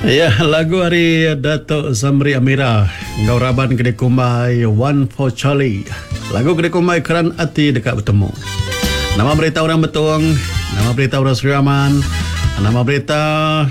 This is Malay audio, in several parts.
Ya, lagu hari Datuk Zamri Amira Ngauraban Kedai Kumai One for Charlie. Lagu Kedai Kumai Keran Hati Dekat Bertemu. Nama berita orang Betung, nama berita orang Seri Aman, nama berita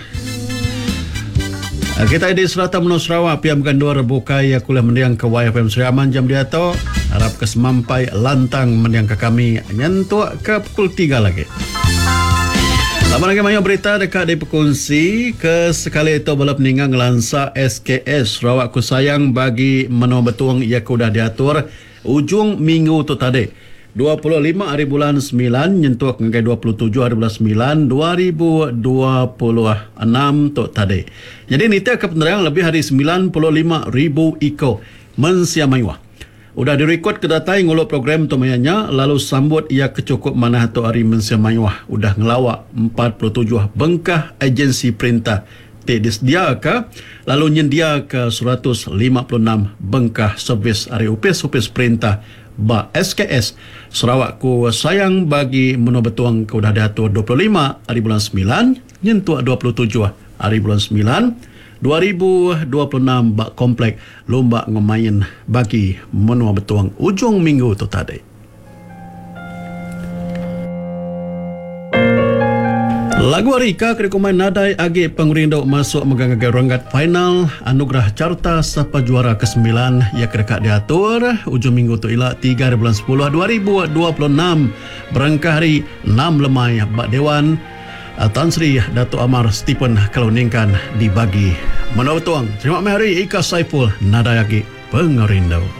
kita di Selatan Menua Sarawak Piam Gandur bukai kuliah mendiang ke YFM Seri Aman jam dia tu harap kesemampai lantang mendiang ke kami nyentuk ke pukul 3 lagi. Lama lagi banyak berita dekat di berkongsi ke sekali itu balap ningang lansa SKS Sarawak ku sayang bagi menua betuang ia kudah diatur ujung minggu tu tadi 25 hari bulan 9 nyentuh ke 27 hari bulan 9 2026 tu tadi. Jadi nita ke penerang lebih hari 95,000 iko mensiamaiwah. Udah direkod kedatai nguluk program tu mayanya lalu sambut ia kecukup mana tu hari mensiamaiwah. Udah ngelawak 47 bengkah agensi perintah disdia ke lalu nyendia ke 156 bengkah servis hari upis perintah ba SKS Sarawak ku sayang bagi menua betuang ke udah diatur 25 hari bulan 9 nyentuh 27 hari bulan 9 2026 bak komplek lomba ngemain bagi menua betuang ujung minggu tu tadi. Lagu Arika kerikuman nadai agi pengurindau masuk megang-megang ranggat final anugerah carta sapa juara ke-9 ia kedekat diatur ujung minggu tu ila 3 bulan 10 2026 berangkah hari 6 lemai bak Dewan Tan Sri Datuk Amar Stephen Kaluningkan dibagi menua betuang. Terima kasih hari Ika Saiful nadai agi pengurindau.